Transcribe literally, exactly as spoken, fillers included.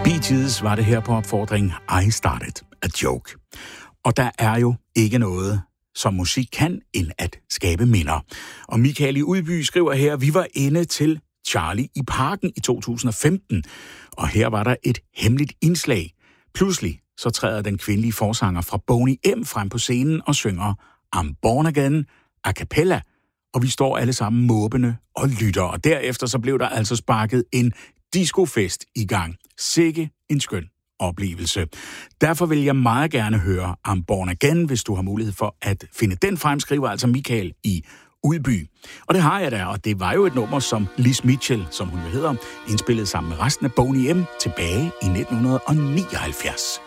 Bee Gees var det her på opfordring I Started a Joke. Og der er jo ikke noget, som musik kan, end at skabe minder. Og Michael i Udby skriver her, vi var inde til Charlie i Parken i to tusind og femten, og her var der et hemmeligt indslag. Pludselig så træder den kvindelige forsanger fra Boney M. frem på scenen og synger I'm Born Again a cappella, og vi står alle sammen måbende og lytter. Og derefter så blev der altså sparket en discofest i gang. Sikke en skøn oplevelse. Derfor vil jeg meget gerne høre I'm Born Again, hvis du har mulighed for at finde den frem, skriver altså Michael i Udby. Og det har jeg da, og det var jo et nummer, som Liz Mitchell, som hun jo hedder, indspillede sammen med resten af Boney M. tilbage i nitten nioghalvfjerds.